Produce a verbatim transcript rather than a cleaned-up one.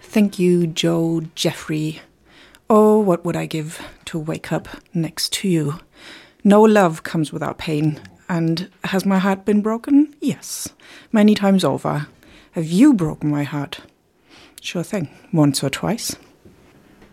Thank you, Joe Jeffrey. Oh, what would I give to wake up next to you? No love comes without pain. And has my heart been broken? Yes, many times over. Have you broken my heart? Sure thing, once or twice.